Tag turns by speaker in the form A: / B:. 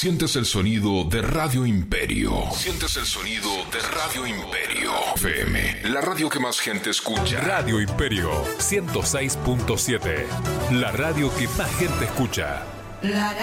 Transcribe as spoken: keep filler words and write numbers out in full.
A: Sientes el sonido de Radio Imperio. Sientes el sonido de Radio Imperio. F M, la radio que más gente escucha.
B: Radio Imperio ciento seis punto siete. La radio que más gente escucha.
C: La